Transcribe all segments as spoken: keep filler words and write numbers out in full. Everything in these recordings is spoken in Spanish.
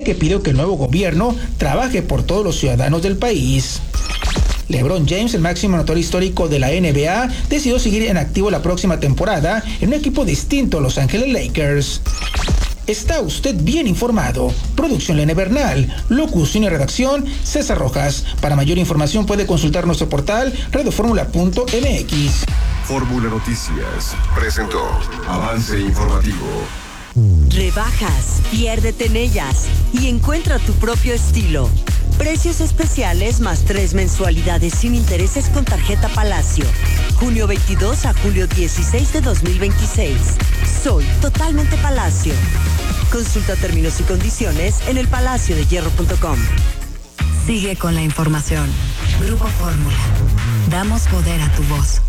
que pidió que el nuevo gobierno trabaje por todos los ciudadanos del país. LeBron James, el máximo anotador histórico de la N B A, decidió seguir en activo la próxima temporada en un equipo distinto a Los Ángeles Lakers. Está usted bien informado. Producción Lene Bernal, locución y redacción César Rojas. Para mayor información puede consultar nuestro portal radioformula punto m x. Fórmula Noticias presentó Avance Informativo. Rebajas, piérdete en ellas y encuentra tu propio estilo. Precios especiales más tres mensualidades sin intereses con tarjeta Palacio. junio veintidós a julio dieciséis de dos mil veintiséis. Soy totalmente Palacio. Consulta términos y condiciones en el palacio de hierro punto com. Sigue con la información. Grupo Fórmula. Damos poder a tu voz.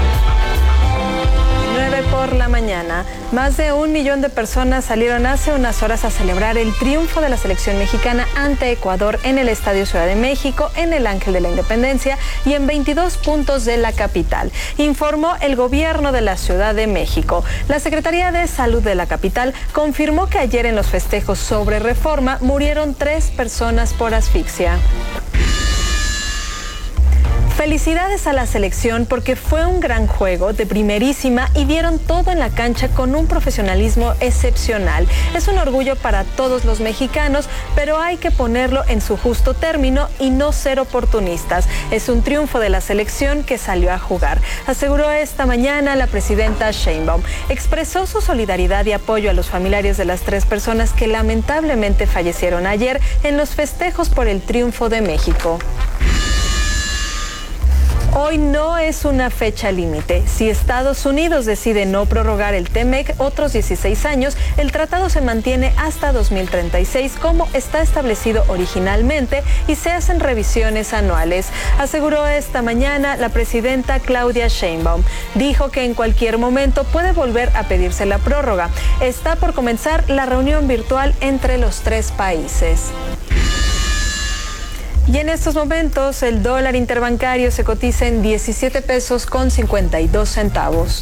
nueve por la mañana. Más de un millón de personas salieron hace unas horas a celebrar el triunfo de la selección mexicana ante Ecuador en el Estadio Ciudad de México, en el Ángel de la Independencia y en veintidós puntos de la capital, informó el gobierno de la Ciudad de México. La Secretaría de Salud de la capital confirmó que ayer en los festejos sobre Reforma murieron tres personas por asfixia. Felicidades a la selección porque fue un gran juego de primerísima y dieron todo en la cancha con un profesionalismo excepcional. Es un orgullo para todos los mexicanos, pero hay que ponerlo en su justo término y no ser oportunistas. Es un triunfo de la selección que salió a jugar, aseguró esta mañana la presidenta Sheinbaum. Expresó su solidaridad y apoyo a los familiares de las tres personas que lamentablemente fallecieron ayer en los festejos por el triunfo de México. Hoy no es una fecha límite. Si Estados Unidos decide no prorrogar el T M E C otros dieciséis años, el tratado se mantiene hasta dos mil treinta y seis como está establecido originalmente y se hacen revisiones anuales, aseguró esta mañana la presidenta Claudia Sheinbaum. Dijo que en cualquier momento puede volver a pedirse la prórroga. Está por comenzar la reunión virtual entre los tres países. Y en estos momentos el dólar interbancario se cotiza en diecisiete pesos con cincuenta y dos centavos.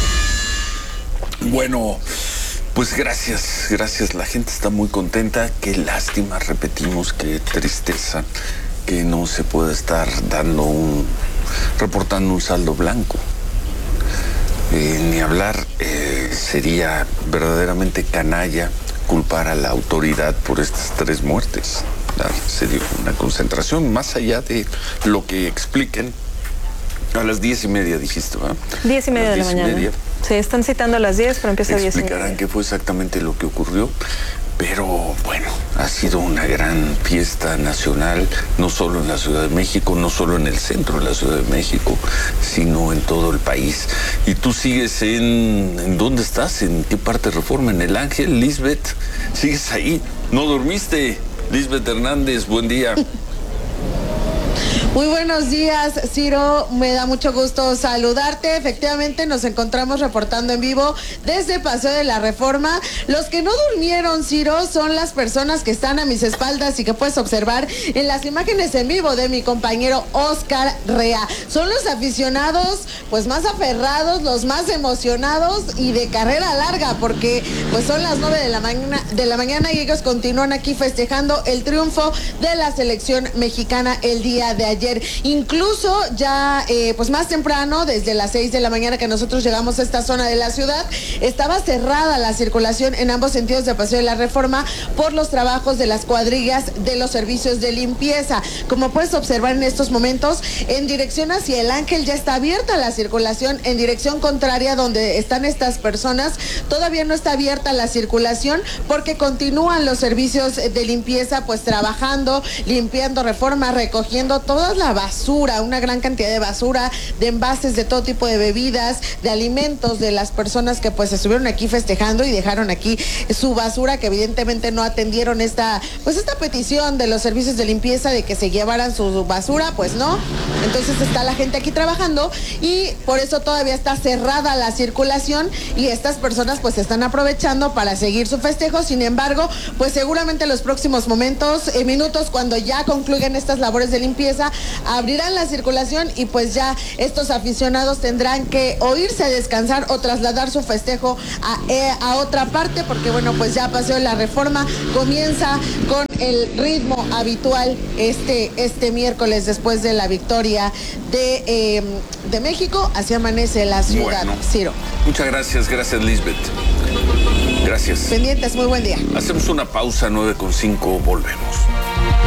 Bueno, pues gracias, gracias. La gente está muy contenta. Qué lástima, repetimos, qué tristeza que no se pueda estar dando un, reportando un saldo blanco. Eh, ni hablar, eh, sería verdaderamente canalla culpar a la autoridad por estas tres muertes. Se dio una concentración más allá de lo que expliquen a las diez y media, dijiste, ¿verdad? Diez y media de la mañana. Media, sí, están citando a las diez, pero empieza a diez y media. Explicarán qué fue exactamente lo que ocurrió, pero bueno, ha sido una gran fiesta nacional, no solo en la Ciudad de México, no solo en el centro de la Ciudad de México, sino en todo el país. Y tú sigues en... ¿En dónde estás? ¿En qué parte de Reforma? ¿En el Ángel? Lisbeth, ¿sigues ahí? ¿No dormiste? Lisbeth Hernández, buen día. Muy buenos días, Ciro, me da mucho gusto saludarte. Efectivamente nos encontramos reportando en vivo desde Paseo de la Reforma. Los que no durmieron, Ciro, son las personas que están a mis espaldas y que puedes observar en las imágenes en vivo de mi compañero Oscar Rea. Son los aficionados pues más aferrados, los más emocionados y de carrera larga, porque pues son las nueve de la mañana, de la mañana y ellos continúan aquí festejando el triunfo de la selección mexicana el día de ayer. Incluso ya eh, pues más temprano, desde las seis de la mañana que nosotros llegamos a esta zona de la ciudad, estaba cerrada la circulación en ambos sentidos de Paseo de la Reforma por los trabajos de las cuadrillas de los servicios de limpieza. Como puedes observar en estos momentos, en dirección hacia el Ángel ya está abierta la circulación, en dirección contraria donde están estas personas todavía no está abierta la circulación porque continúan los servicios de limpieza pues trabajando, limpiando Reforma, recogiendo toda la basura, una gran cantidad de basura, de envases de todo tipo de bebidas, de alimentos de las personas que pues estuvieron aquí festejando y dejaron aquí su basura, que evidentemente no atendieron esta pues esta petición de los servicios de limpieza de que se llevaran su basura, pues no. Entonces está la gente aquí trabajando y por eso todavía está cerrada la circulación y estas personas pues están aprovechando para seguir su festejo. Sin embargo, pues seguramente en los próximos momentos, eh, minutos, cuando ya concluyan estas labores de limpieza, abrirán la circulación y pues ya estos aficionados tendrán que o irse a descansar o trasladar su festejo a, eh, a otra parte, porque bueno, pues ya Paseo de la Reforma comienza con el ritmo habitual este, este miércoles después de la victoria de, eh, de México. Así amanece la ciudad, bueno, Ciro. Muchas gracias, gracias Lisbeth. Gracias. Pendientes, muy buen día. Hacemos una pausa, nueve con cinco, volvemos.